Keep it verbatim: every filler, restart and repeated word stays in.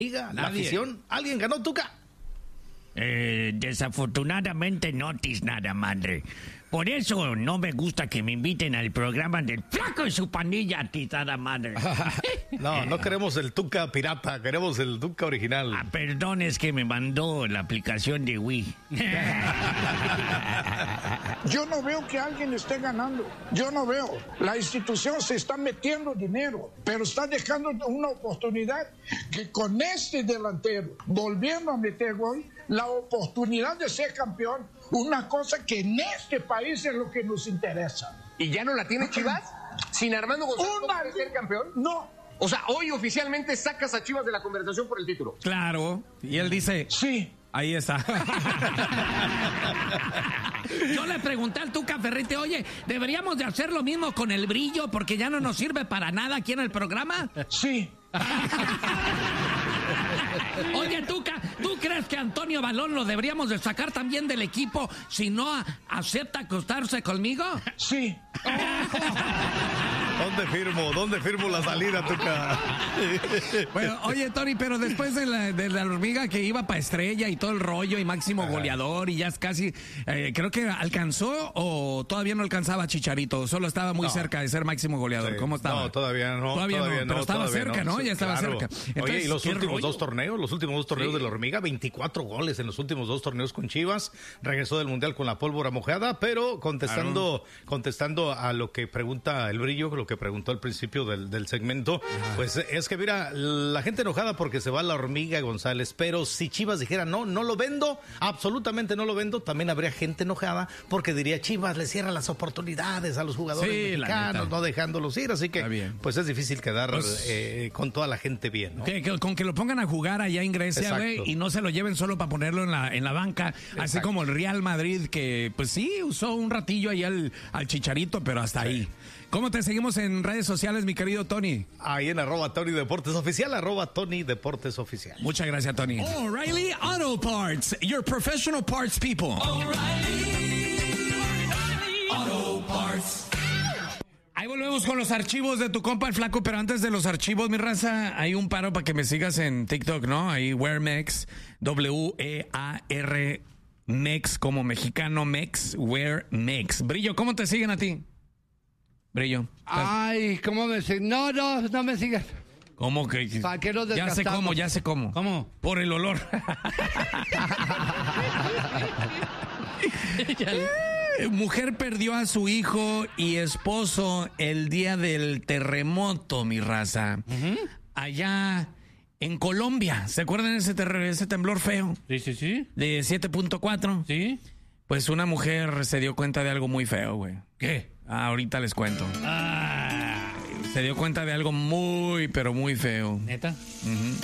Liga, la afición, ¿alguien ganó, Tuca? Eh, desafortunadamente no tis nada, madre. Por eso no me gusta que me inviten al programa del Flaco y su pandilla, tizada madre. No, no queremos el Tuca pirata, queremos el Tuca original. Ah, perdón, es que me mandó la aplicación de Wii. Yo no veo que alguien esté ganando. Yo no veo. La institución se está metiendo dinero, pero está dejando una oportunidad que con este delantero, volviendo a meter gol, la oportunidad de ser campeón, una cosa que en este país es lo que nos interesa. ¿Y ya no la tiene Chivas? ¿Sin Armando González Una... puede ser campeón? No. O sea, hoy oficialmente sacas a Chivas de la conversación por el título. Claro. Y él dice... Sí. Ahí está. Yo le pregunté al Tuca Ferretti, oye, ¿deberíamos de hacer lo mismo con el Brillo porque ya no nos sirve para nada aquí en el programa? Sí. Oye, Tuca, ¿tú crees que Antonio Balón lo deberíamos de sacar también del equipo si no a- acepta acostarse conmigo? Sí. ¿Dónde firmo? ¿Dónde firmo la salida, Tuca? Bueno, oye, Tony, pero después de la, de la hormiga que iba para estrella y todo el rollo y máximo goleador y ya es casi, eh, creo que alcanzó o todavía no alcanzaba Chicharito, solo estaba muy No. cerca de ser máximo goleador. Sí. ¿Cómo estaba? No, todavía no. Todavía, Todavía no, no, pero estaba todavía cerca, ¿no? Sí, Ya estaba claro. cerca. Oye, Entonces, y los ¿qué últimos rollo? dos torneos, los últimos dos torneos Sí. de la hormiga, veinticuatro goles en los últimos dos torneos con Chivas, regresó del Mundial con la pólvora mojada, pero contestando, claro. contestando a lo que pregunta el Brillo, lo que preguntó al principio del, del segmento, ah. pues es que mira, la gente enojada porque se va la hormiga González, pero si Chivas dijera no, no lo vendo, absolutamente no lo vendo, también habría gente enojada porque diría Chivas le cierra las oportunidades a los jugadores Sí, mexicanos, no dejándolos ir, así que pues es difícil quedar pues, eh, con toda la gente bien, ¿no? Que, que, con que lo pongan a jugar allá en Grecia, güey, y no se lo lleven solo para ponerlo en la, en la banca, Exacto. así como el Real Madrid, que pues sí, usó un ratillo ahí al, al Chicharito, pero hasta sí. ahí. ¿Cómo te seguimos en redes sociales, mi querido Tony? Ahí en arroba Tony Deportes Oficial, arroba Tony Deportes Oficial. Muchas gracias, Tony. O'Reilly Auto Parts, your professional parts people. O'Reilly Auto Parts. Ahí volvemos con los archivos de tu compa el Flaco, pero antes de los archivos, mi raza, hay un paro para que me sigas en TikTok, ¿no? Ahí Wearmex, W E A R Mex, como mexicano Mex, Wearmex. Brillo, ¿cómo te siguen a ti? Brillo. Ay, ¿cómo me siguen? No, no, no me sigas. ¿Cómo que? ¿Para qué nos ya sé cómo, ya sé cómo. ¿Cómo? Por el olor. Mujer perdió a su hijo y esposo el día del terremoto, mi raza. Uh-huh. Allá en Colombia. ¿Se acuerdan de ese, ter- ese temblor feo? Sí, sí, sí. De siete punto cuatro. Sí. Pues una mujer se dio cuenta de algo muy feo, güey. ¿Qué? Ah, ahorita les cuento. Ah. Se dio cuenta de algo muy, pero muy feo. ¿Neta? Uh-huh.